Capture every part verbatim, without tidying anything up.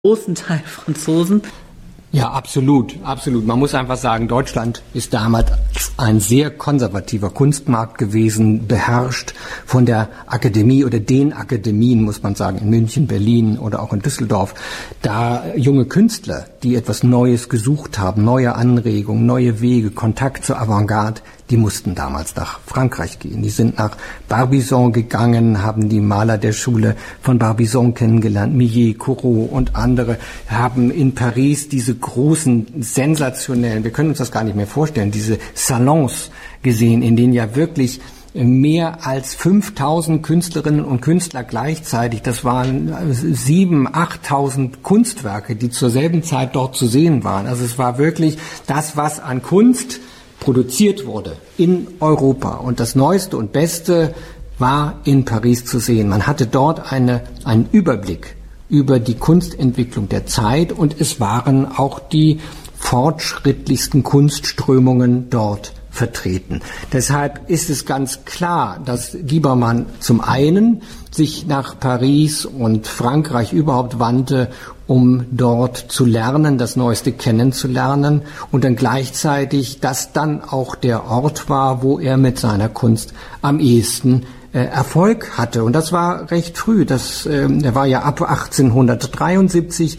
großen Teil Franzosen. Ja, absolut, absolut. Man muss einfach sagen, Deutschland ist damals ein sehr konservativer Kunstmarkt gewesen, beherrscht von der Akademie oder den Akademien, muss man sagen, in München, Berlin oder auch in Düsseldorf. Da junge Künstler, die etwas Neues gesucht haben, neue Anregungen, neue Wege, Kontakt zur Avantgarde, die mussten damals nach Frankreich gehen. Die sind nach Barbizon gegangen, haben die Maler der Schule von Barbizon kennengelernt, Millet, Corot und andere, haben in Paris diese großen, sensationellen, wir können uns das gar nicht mehr vorstellen, diese Salons gesehen, in denen ja wirklich mehr als fünftausend Künstlerinnen und Künstler gleichzeitig, das waren siebentausend, achttausend Kunstwerke, die zur selben Zeit dort zu sehen waren. Also es war wirklich das, was an Kunst produziert wurde in Europa. Und das Neueste und Beste war in Paris zu sehen. Man hatte dort eine, einen Überblick über die Kunstentwicklung der Zeit und es waren auch die fortschrittlichsten Kunstströmungen dort vertreten. Deshalb ist es ganz klar, dass Guiberman zum einen sich nach Paris und Frankreich überhaupt wandte, um dort zu lernen, das Neueste kennenzulernen und dann gleichzeitig das dann auch der Ort war, wo er mit seiner Kunst am ehesten äh, Erfolg hatte. Und das war recht früh. Das, äh, er war ja ab achtzehnhundertdreiundsiebzig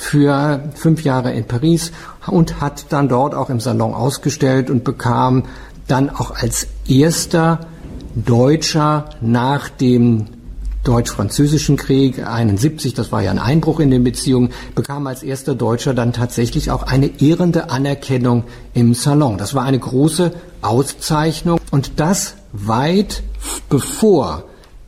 für fünf Jahre in Paris und hat dann dort auch im Salon ausgestellt und bekam dann auch als erster Deutscher nach dem Deutsch-Französischen Krieg einundsiebzig, das war ja ein Einbruch in den Beziehungen, bekam als erster Deutscher dann tatsächlich auch eine ehrende Anerkennung im Salon. Das war eine große Auszeichnung und das weit bevor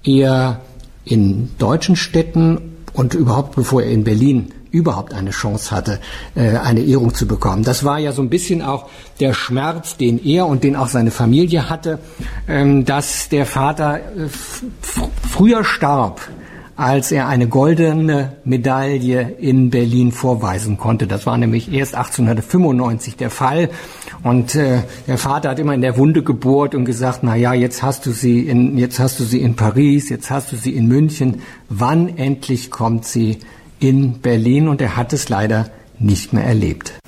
er in deutschen Städten und überhaupt bevor er in Berlin überhaupt eine Chance hatte, eine Ehrung zu bekommen. Das war ja so ein bisschen auch der Schmerz, den er und den auch seine Familie hatte, dass der Vater früher starb, als er eine goldene Medaille in Berlin vorweisen konnte. Das war nämlich erst achtzehnhundertfünfundneunzig der Fall. Und äh, der Vater hat immer in der Wunde gebohrt und gesagt, na ja, jetzt hast du sie in, jetzt hast du sie in Paris, jetzt hast du sie in München. Wann endlich kommt sie in Berlin? Und er hat es leider nicht mehr erlebt.